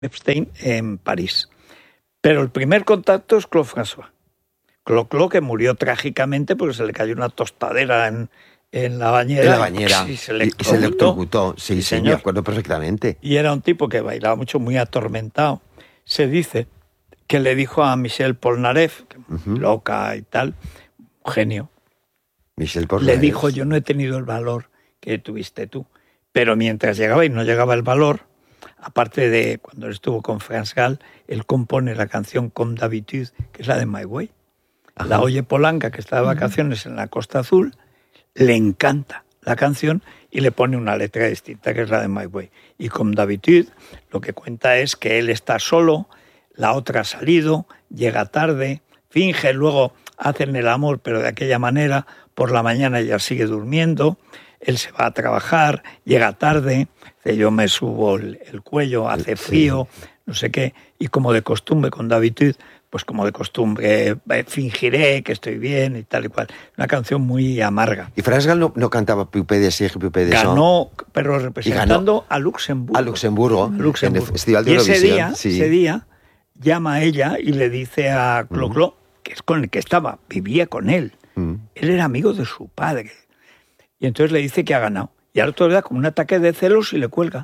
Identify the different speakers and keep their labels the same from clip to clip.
Speaker 1: Epstein en París. Pero el primer contacto es Claude François. Claude, que murió trágicamente porque se le cayó una tostadera en la bañera.
Speaker 2: En la bañera.
Speaker 1: Y se electrocutó.
Speaker 2: Sí, me acuerdo perfectamente.
Speaker 1: Y era un tipo que bailaba mucho, muy atormentado. Se dice que le dijo a Michel Polnareff, loca y tal, un genio.
Speaker 2: Michel Polnareff.
Speaker 1: Le dijo, yo no he tenido el valor que tuviste tú. Pero mientras llegaba y no llegaba el valor, aparte de cuando él estuvo con France Gall, él compone la canción Comme d'habitude, que es la de My Way. Ajá. La oye Polanca, que está de vacaciones en la Costa Azul, le encanta la canción y le pone una letra distinta, que es la de My Way. Y Comme d'habitude lo que cuenta es que él está solo, la otra ha salido, llega tarde, finge, luego hacen el amor, pero de aquella manera, por la mañana ella sigue durmiendo, él se va a trabajar, llega tarde, yo me subo el cuello, hace frío, no sé qué, y como de costumbre con David, pues como de costumbre fingiré que estoy bien y tal y cual. Una canción muy amarga.
Speaker 2: ¿Y France Gall no cantaba Pupe de Sig, Pupe de Son?
Speaker 1: Ganó, pero representando a Luxemburgo.
Speaker 2: A Luxemburgo, en el Festival de
Speaker 1: y
Speaker 2: Eurovisión.
Speaker 1: Ese día llama a ella y le dice a Clo-Clo, que es con el que estaba, vivía con él. Él era amigo de su padre. Y entonces le dice que ha ganado. Y al otro le da como un ataque de celos y le cuelga.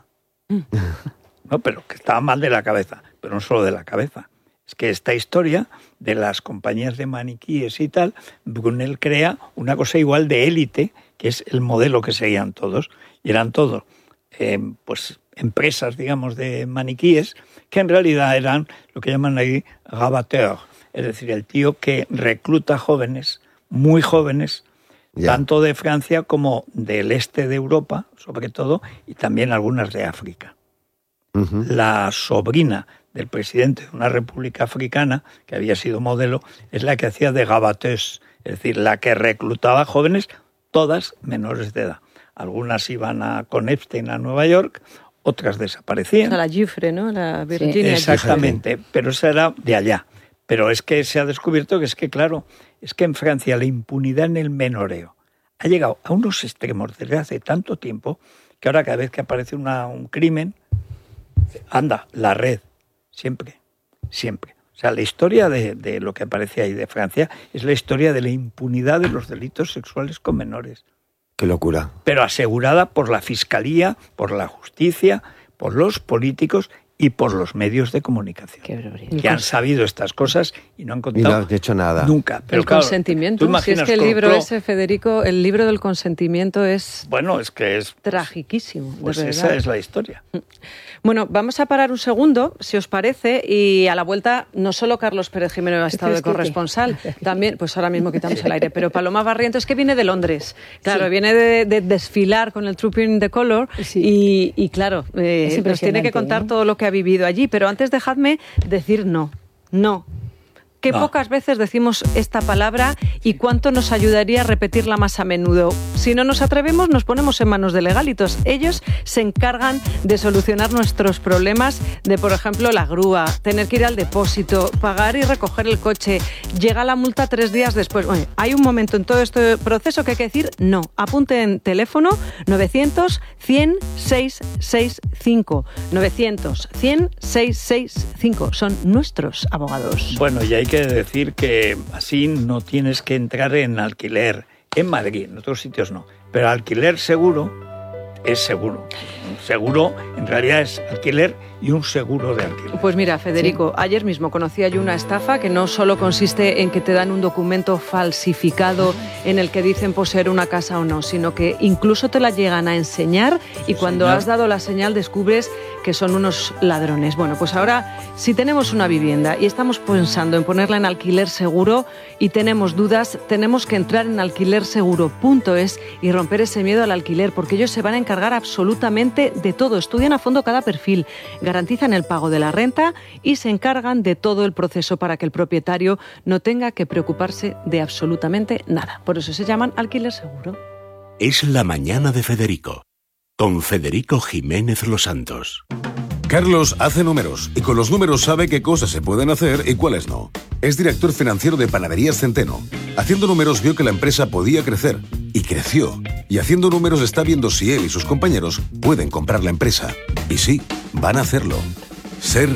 Speaker 1: No, pero que estaba mal de la cabeza. Pero no solo de la cabeza. Es que esta historia de las compañías de maniquíes y tal, Brunel crea una cosa igual de élite, que es el modelo que seguían todos. Y eran todos, pues, empresas, digamos, de maniquíes, que en realidad eran lo que llaman ahí rabatteur. Es decir, el tío que recluta jóvenes, muy jóvenes, tanto de Francia como del este de Europa, sobre todo, y también algunas de África. La sobrina del presidente de una república africana, que había sido modelo, es la que hacía de gabateuse, es decir, la que reclutaba jóvenes, todas menores de edad. Algunas iban con Epstein a Nueva York, otras desaparecían.
Speaker 3: O sea, la Giuffre, ¿no? La Virginia.
Speaker 1: Exactamente, pero esa era de allá. Pero es que se ha descubierto que claro, es que en Francia la impunidad en el menoreo ha llegado a unos extremos desde hace tanto tiempo que ahora cada vez que aparece un crimen, anda, la red, siempre. O sea, la historia de lo que aparece ahí de Francia es la historia de la impunidad de los delitos sexuales con menores.
Speaker 2: ¡Qué locura!
Speaker 1: Pero asegurada por la Fiscalía, por la Justicia, por los políticos y por los medios de comunicación, que han sabido estas cosas y no han contado
Speaker 2: y no han hecho nada.
Speaker 1: Nunca.
Speaker 3: Pero el consentimiento, si es que el libro ese, Federico, el libro del consentimiento es...
Speaker 1: Bueno, es que es...
Speaker 3: tragiquísimo,
Speaker 1: pues
Speaker 3: de verdad.
Speaker 1: Esa es la historia.
Speaker 3: Bueno, vamos a parar un segundo, si os parece, y a la vuelta no solo Carlos Pérez Jimeno ha estado de corresponsal, también, pues ahora mismo quitamos el aire, pero Paloma Barrientos, que viene de Londres, claro, viene de desfilar con el Trooping the Colour, y claro, nos tiene que contar todo lo que ha vivido allí, pero antes dejadme decir no. Qué pocas veces decimos esta palabra y cuánto nos ayudaría a repetirla más a menudo. Si no nos atrevemos, nos ponemos en manos de legalitos. Ellos se encargan de solucionar nuestros problemas de, por ejemplo, la grúa, tener que ir al depósito, pagar y recoger el coche. Llega la multa 3 días después. Bueno, hay un momento en todo este proceso que hay que decir no. Apunte en teléfono 900-100-665. 900-100-665. Son nuestros abogados.
Speaker 1: Bueno, y hay que decir que así no tienes que entrar en alquiler en Madrid, en otros sitios no, pero alquiler seguro es seguro. Seguro en realidad es alquiler y un seguro de alquiler.
Speaker 3: Pues mira, Federico, ayer mismo conocía yo una estafa que no solo consiste en que te dan un documento falsificado en el que dicen poseer una casa o no, sino que incluso te la llegan a enseñar y cuando has dado la señal descubres que son unos ladrones. Bueno, pues ahora, si tenemos una vivienda y estamos pensando en ponerla en alquiler seguro y tenemos dudas, tenemos que entrar en alquilerseguro.es y romper ese miedo al alquiler, porque ellos se van a encargar absolutamente de todo. Estudian a fondo cada perfil, garantizan el pago de la renta y se encargan de todo el proceso para que el propietario no tenga que preocuparse de absolutamente nada. Por eso se llaman alquiler seguro.
Speaker 4: Es la mañana de Federico, con Federico Jiménez Los Santos.
Speaker 5: Carlos hace números y con los números sabe qué cosas se pueden hacer y cuáles no. Es director financiero de Panaderías Centeno. Haciendo números vio que la empresa podía crecer y creció. Y haciendo números está viendo si él y sus compañeros pueden comprar la empresa. Y sí, van a hacerlo. Ser